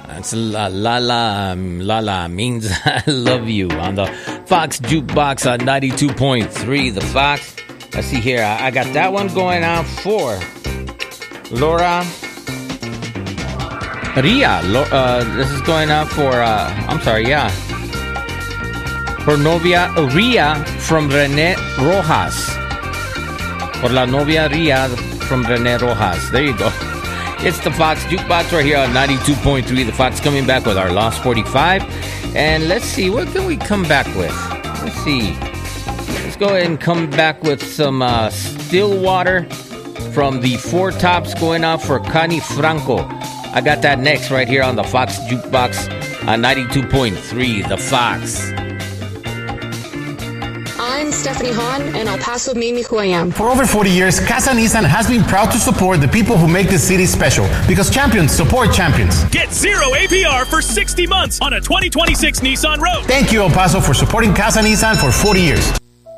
That's La La means I love you on the Fox Jukebox on 92.3. The Fox. Let's see here. I got that one going on for Laura Ria. This is going on for, for Novia Ria from Rene Rojas. Por la novia Ria from Rene Rojas. There you go. It's the Fox Jukebox right here on 92.3. The Fox coming back with our Lost 45. And let's see, what can we come back with? Let's see. Let's go ahead and come back with some Stillwater from the Four Tops going out for Connie Franco. I got that next right here on the Fox Jukebox on 92.3. The Fox. I'm Stephanie Hahn, and El Paso made me who I am. For over 40 years, Casa Nissan has been proud to support the people who make this city special, because champions support champions. Get 0 APR for 60 months on a 2026 Nissan Rogue. Thank you, El Paso, for supporting Casa Nissan for 40 years.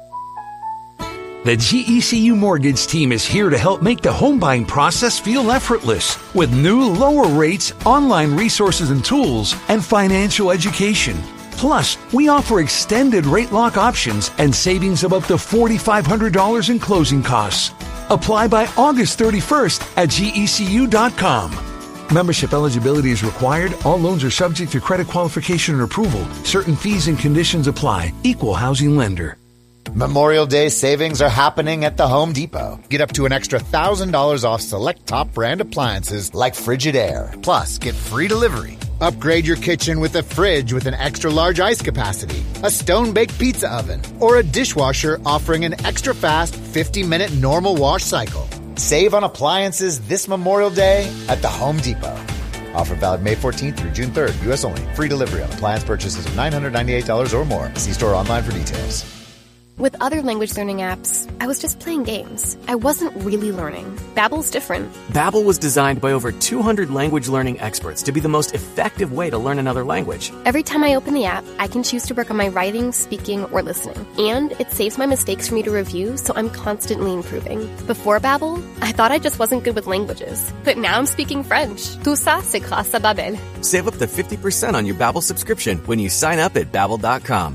The GECU Mortgage team is here to help make the home buying process feel effortless with new lower rates, online resources and tools, and financial education. Plus, we offer extended rate lock options and savings of up to $4,500 in closing costs. Apply by August 31st at GECU.com. Membership eligibility is required. All loans are subject to credit qualification and approval. Certain fees and conditions apply. Equal housing lender. Memorial Day savings are happening at the Home Depot. Get up to an extra $1,000 off select top brand appliances like Frigidaire. Plus, get free delivery. Upgrade your kitchen with a fridge with an extra large ice capacity, a stone-baked pizza oven, or a dishwasher offering an extra fast 50-minute normal wash cycle. Save on appliances this Memorial Day at the Home Depot. Offer valid May 14th through June 3rd. U.S. only. Free delivery on appliance purchases of $998 or more. See store online for details. With other language learning apps, I was just playing games. I wasn't really learning. Babbel's different. Babbel was designed by over 200 language learning experts to be the most effective way to learn another language. Every time I open the app, I can choose to work on my writing, speaking, or listening. And it saves my mistakes for me to review, so I'm constantly improving. Before Babbel, I thought I just wasn't good with languages. But now I'm speaking French. Tout ça, c'est grâce à Babbel. Save up to 50% on your Babbel subscription when you sign up at Babbel.com.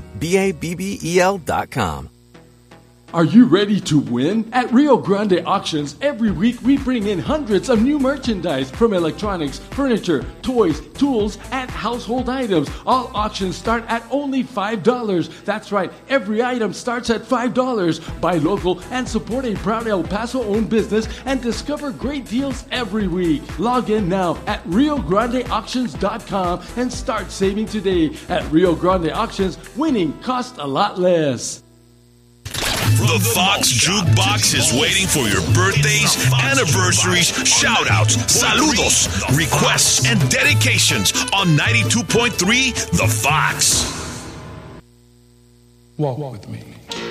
Babbel.com. Are you ready to win? At Rio Grande Auctions, every week we bring in hundreds of new merchandise from electronics, furniture, toys, tools, and household items. All auctions start at only $5. That's right, every item starts at $5. Buy local and support a proud El Paso-owned business and discover great deals every week. Log in now at RioGrandeAuctions.com and start saving today. At Rio Grande Auctions, winning costs a lot less. The Fox Jukebox is waiting for your birthdays, anniversaries, shout-outs, saludos, requests, and dedications on 92.3 The Fox. Walk with me.